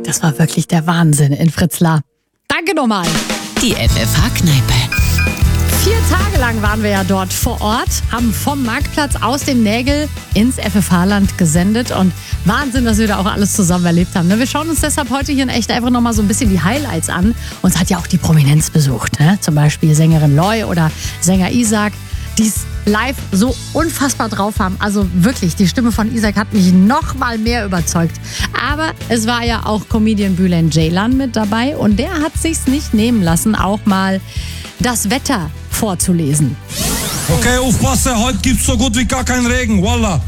Das war wirklich der Wahnsinn in Fritzlar. Danke nochmal. Die FFH-Kneipe. 4 Tage lang waren wir ja dort vor Ort, haben vom Marktplatz aus dem Nägel ins FFH-Land gesendet und Wahnsinn, dass wir da auch alles zusammen erlebt haben. Wir schauen uns deshalb heute hier in echt einfach nochmal so ein bisschen die Highlights an. Uns hat ja auch die Prominenz besucht, ne? Zum Beispiel Sängerin Loy oder Sänger Isaac, die es live so unfassbar drauf haben. Also wirklich, die Stimme von Isaac hat mich noch mal mehr überzeugt. Aber es war ja auch Comedian Bülent Ceylan mit dabei und der hat sich's nicht nehmen lassen, auch mal das Wetter vorzulesen. Okay, aufpasse, heute gibt's so gut wie gar keinen Regen, Wallah.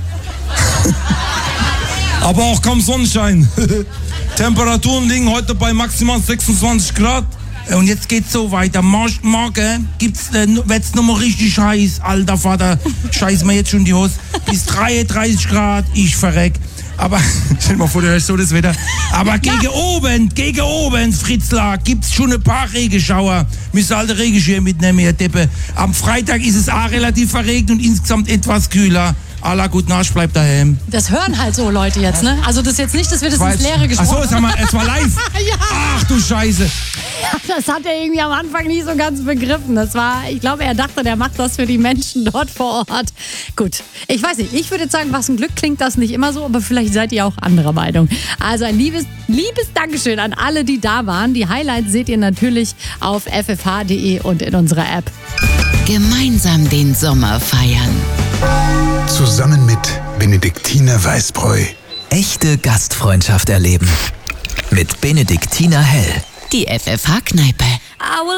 Aber auch kaum Sonnenschein. Temperaturen liegen heute bei maximal 26 Grad. Und jetzt geht's so weiter. Morgen wird's nochmal richtig heiß. Alter Vater, scheiß mir jetzt schon die Hose. Bis 33 Grad, ich verreck. Aber, stell dir mal vor, du hörst so das Wetter. Aber gegen oben, Fritzlar, gibt's schon ein paar Regenschauer. Müsst ihr alte Regenschirm mitnehmen, ihr Deppe. Am Freitag ist es auch relativ verregnet und insgesamt etwas kühler. Allah, guten Arsch, bleibt daheim. Das hören halt so Leute jetzt, ne? Also das ist jetzt nicht, dass wir das ins Leere gesprochen haben. Achso, es war live. Ja. Ach du Scheiße. Das hat er irgendwie am Anfang nicht so ganz begriffen. Ich glaube, er dachte, der macht das für die Menschen dort vor Ort. Gut, ich weiß nicht, ich würde jetzt sagen, was ein Glück klingt das nicht immer so, aber vielleicht seid ihr auch anderer Meinung. Also ein liebes Dankeschön an alle, die da waren. Die Highlights seht ihr natürlich auf ffh.de und in unserer App. Gemeinsam den Sommer feiern. Zusammen mit Benediktiner Weißbräu. Echte Gastfreundschaft erleben. Mit Benediktiner Hell. Die FFH-Kneipe.